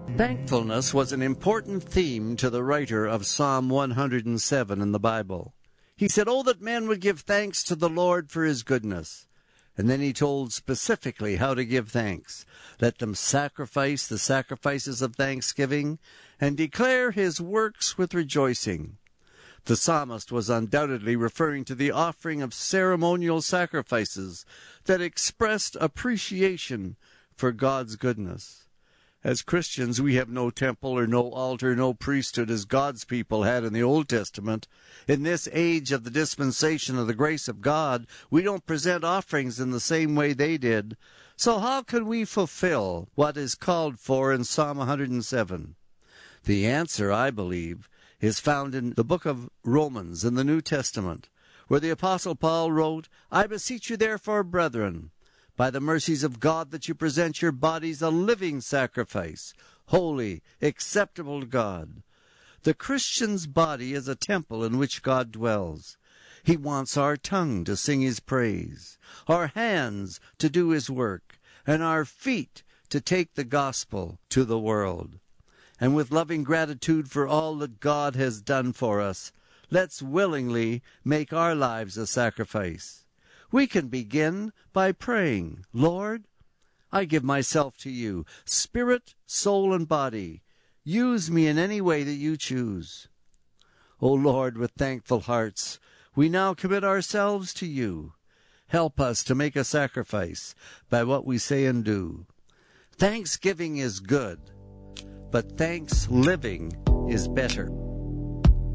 Thankfulness was an important theme to the writer of Psalm 107 in the Bible. He said, "Oh, that men would give thanks to the Lord for his goodness." And then he told specifically how to give thanks. Let them sacrifice the sacrifices of thanksgiving and declare his works with rejoicing. The psalmist was undoubtedly referring to the offering of ceremonial sacrifices that expressed appreciation for God's goodness. As Christians, we have no temple or no altar, no priesthood as God's people had in the Old Testament. In this age of the dispensation of the grace of God, we don't present offerings in the same way they did. So how can we fulfill what is called for in Psalm 107? The answer, I believe, is found in the book of Romans in the New Testament, where the Apostle Paul wrote, "I beseech you therefore, brethren, by the mercies of God, that you present your bodies a living sacrifice, holy, acceptable to God." The Christian's body is a temple in which God dwells. He wants our tongue to sing his praise, our hands to do his work, and our feet to take the gospel to the world. And with loving gratitude for all that God has done for us, let's willingly make our lives a sacrifice. We can begin by praying, "Lord, I give myself to you, spirit, soul, and body. Use me in any way that you choose." O Lord, with thankful hearts, we now commit ourselves to you. Help us to make a sacrifice by what we say and do. Thanksgiving is good, but thanks living is better.